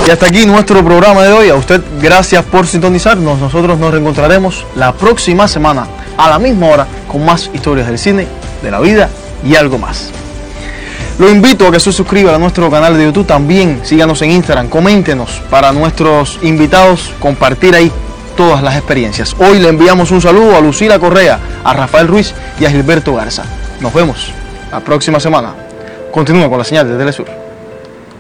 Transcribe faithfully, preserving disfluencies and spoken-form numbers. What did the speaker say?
Y hasta aquí nuestro programa de hoy. A usted, gracias por sintonizarnos. Nosotros nos reencontraremos la próxima semana a la misma hora con más historias del cine, de la vida y algo más. Lo invito a que se suscriba a nuestro canal de YouTube. También síganos en Instagram, coméntenos para nuestros invitados, compartir ahí todas las experiencias. Hoy le enviamos un saludo a Lucila Correa, a Rafael Ruiz y a Gilberto Garza. Nos vemos la próxima semana. Continúa con la señal de Telesur.